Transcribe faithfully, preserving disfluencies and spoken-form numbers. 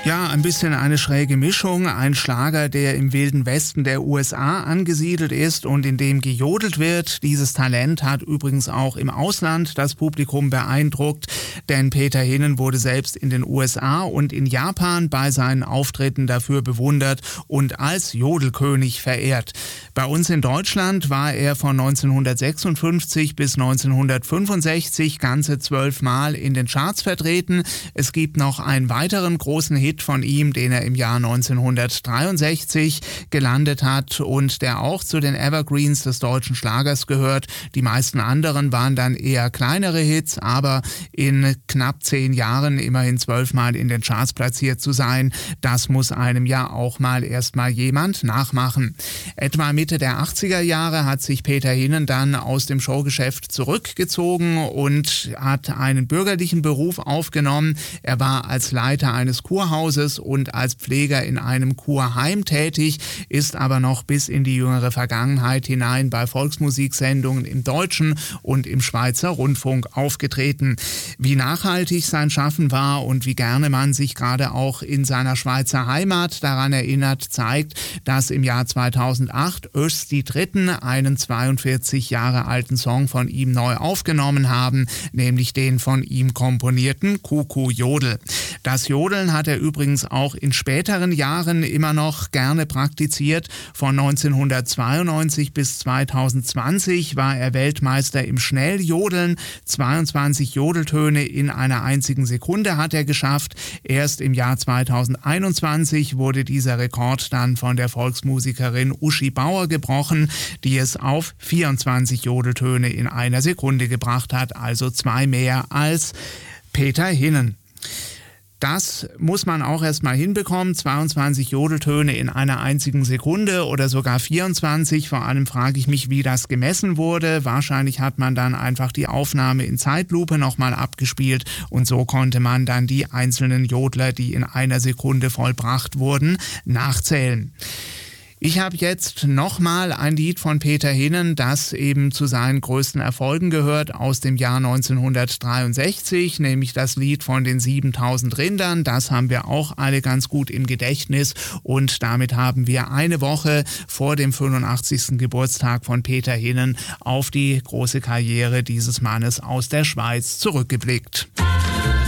Ja, ein bisschen eine schräge Mischung. Ein Schlager, der im wilden Westen der U S A angesiedelt ist und in dem gejodelt wird. Dieses Talent hat übrigens auch im Ausland das Publikum beeindruckt, denn Peter Hinnen wurde selbst in den U S A und in Japan bei seinen Auftritten dafür bewundert und als Jodelkönig verehrt. Bei uns in Deutschland war er von neunzehnhundertsechsundfünfzig bis neunzehnhundertfünfundsechzig ganze zwölf Mal in den Charts vertreten. Es gibt noch einen weiteren großen Hit von ihm, den er im Jahr neunzehnhundertdreiundsechzig gelandet hat und der auch zu den Evergreens des deutschen Schlagers gehört. Die meisten anderen waren dann eher kleinere Hits, aber in knapp zehn Jahren immerhin zwölfmal in den Charts platziert zu sein, das muss einem ja auch mal erstmal jemand nachmachen. Etwa Mitte der achtziger Jahre hat sich Peter Hinnen dann aus dem Showgeschäft zurückgezogen und hat einen bürgerlichen Beruf aufgenommen. Er war als Leiter eines Kurhauses und als Pfleger in einem Kurheim tätig, ist aber noch bis in die jüngere Vergangenheit hinein bei Volksmusiksendungen im Deutschen und im Schweizer Rundfunk aufgetreten. Wie nachhaltig sein Schaffen war und wie gerne man sich gerade auch in seiner Schweizer Heimat daran erinnert, zeigt, dass im Jahr zweitausendacht Östi Dritten einen zweiundvierzig Jahre alten Song von ihm neu aufgenommen haben, nämlich den von ihm komponierten Kuku-Jodel. Das Jodeln hat er übrigens auch in späteren Jahren immer noch gerne praktiziert. Von neunzehnhundertzweiundneunzig bis zweitausendzwanzig war er Weltmeister im Schnelljodeln. zweiundzwanzig Jodeltöne in einer einzigen Sekunde hat er geschafft. Erst im Jahr zweitausendeinundzwanzig wurde dieser Rekord dann von der Volksmusikerin Uschi Bauer gebrochen, die es auf vierundzwanzig Jodeltöne in einer Sekunde gebracht hat, also zwei mehr als Peter Hinnen. Das muss man auch erstmal hinbekommen, zweiundzwanzig Jodeltöne in einer einzigen Sekunde oder sogar vierundzwanzig. Vor allem frage ich mich, wie das gemessen wurde. Wahrscheinlich hat man dann einfach die Aufnahme in Zeitlupe nochmal abgespielt und so konnte man dann die einzelnen Jodler, die in einer Sekunde vollbracht wurden, nachzählen. Ich habe jetzt nochmal ein Lied von Peter Hinnen, das eben zu seinen größten Erfolgen gehört, aus dem Jahr neunzehnhundertdreiundsechzig, nämlich das Lied von den siebentausend Rindern. Das haben wir auch alle ganz gut im Gedächtnis und damit haben wir eine Woche vor dem fünfundachtzigsten Geburtstag von Peter Hinnen auf die große Karriere dieses Mannes aus der Schweiz zurückgeblickt.